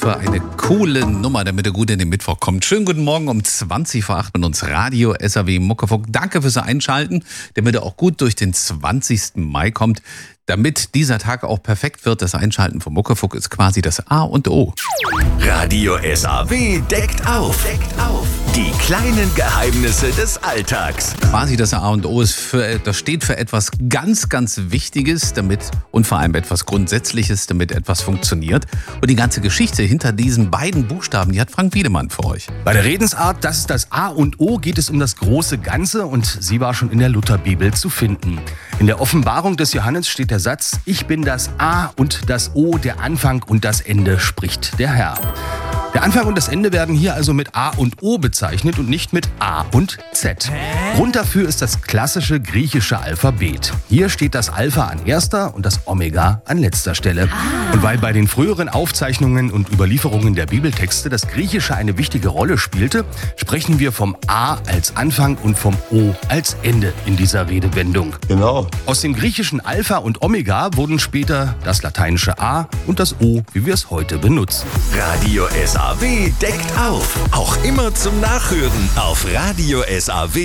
für eine coole Nummer, damit ihr gut in den Mittwoch kommt. Schönen guten Morgen um 20 vor 8 mit uns Radio SAW Muckefuck. Danke fürs Einschalten, damit ihr auch gut durch den 20. Mai kommt. Damit dieser Tag auch perfekt wird, das Einschalten von Muckefuck ist quasi das A und O. Radio SAW deckt auf. Die kleinen Geheimnisse des Alltags. Quasi das A und O das steht für etwas ganz, ganz Wichtiges, und vor allem etwas Grundsätzliches, damit etwas funktioniert. Und die ganze Geschichte hinter diesen beiden Buchstaben, die hat Frank Wiedemann für euch. Bei der Redensart, das ist das A und O, geht es um das große Ganze und sie war schon in der Lutherbibel zu finden. In der Offenbarung des Johannes steht der Satz: Ich bin das A und das O, der Anfang und das Ende, spricht der Herr. Der Anfang und das Ende werden hier also mit A und O bezeichnet und nicht mit A und Z. Grund dafür ist das klassische griechische Alphabet. Hier steht das Alpha an erster und das Omega an letzter Stelle. Und weil bei den früheren Aufzeichnungen und Überlieferungen der Bibeltexte das Griechische eine wichtige Rolle spielte, sprechen wir vom A als Anfang und vom O als Ende in dieser Redewendung. Genau. Aus dem griechischen Alpha und Omega wurden später das lateinische A und das O, wie wir es heute benutzen. Radio SAW deckt auf. Auch immer zum Nachhören auf Radio SAW.